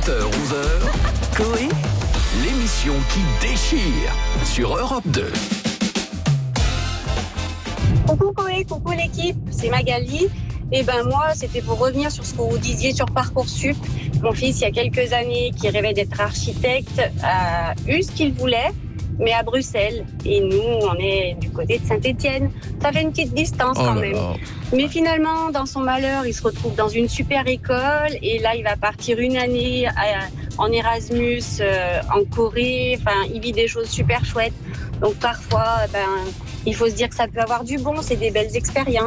7h-11h, Coé, l'émission qui déchire sur Europe 2. Coucou Coé, coucou l'équipe, c'est Magali. Et moi, c'était pour revenir sur ce que vous disiez sur Parcoursup. Mon fils, il y a quelques années, qui rêvait d'être architecte, a eu ce qu'il voulait, mais à Bruxelles. Et nous, on est du côté de Saint-Étienne. Ça fait une petite distance quand même. Mais finalement, dans son malheur, il se retrouve dans une super école. Et là, il va partir une année en Erasmus, en Corée. Enfin, il vit des choses super chouettes. Donc parfois, il faut se dire que ça peut avoir du bon. C'est des belles expériences.